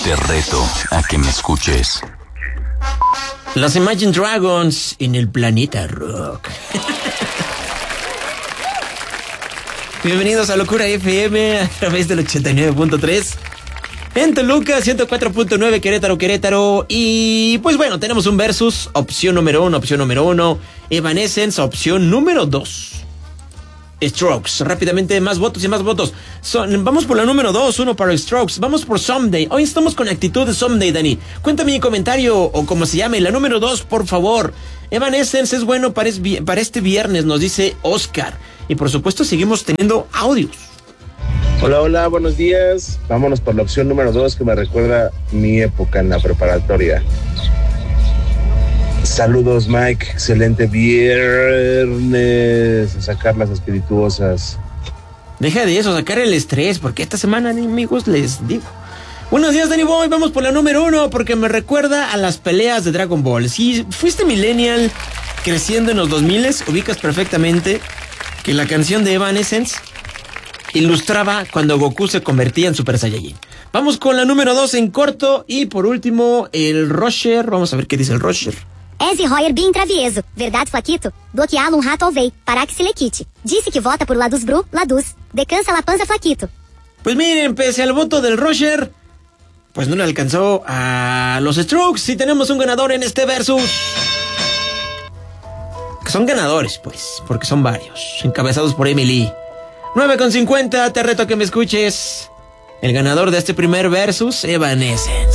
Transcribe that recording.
Te reto a que me escuches. Los Imagine Dragons en el planeta rock. Bienvenidos a Locura FM a través del 89.3. En Toluca, 104.9, Querétaro. Y pues bueno, tenemos un versus. Opción número uno. Evanescence, opción número 2. Strokes. Rápidamente, más votos. Vamos por la número 2, 1 para Strokes. Vamos por Someday. Hoy estamos con actitud de Someday, Dani. Cuéntame mi comentario o como se llame. La número 2, por favor. Evanescence es bueno para este viernes, nos dice Oscar. Y por supuesto seguimos teniendo audios. Hola, buenos días. Vámonos por la opción número 2, que me recuerda mi época en la preparatoria. Saludos, Mike. Excelente viernes. A sacar las espirituosas. Deja de eso, sacar el estrés, porque esta semana, amigos, les digo. Buenos días, Danny Boy. Vamos por la número 1, porque me recuerda a las peleas de Dragon Ball. Si fuiste millennial creciendo en los 2000, ubicas perfectamente que la canción de Evanescence ilustraba cuando Goku se convertía en Super Saiyajin. Vamos con la número 2 en corto. Y por último, el Roger. Vamos a ver qué dice el Roger. Eze Royer bem travieso. Verdade, Flaquito? Bloqueá-lo rato alvei. Parax Selequite. Disse que vota por Ladus Bru, Ladus. Decansa la panza, Flaquito. Pues miren, pese al voto del Roger, pues no le alcanzó a los Strokes. Sí tenemos un ganador en este versus. Que son ganadores, pues, porque son varios. Encabezados por Emily. 9:50, te reto a que me escuches. El ganador de este primer versus, Evanescence.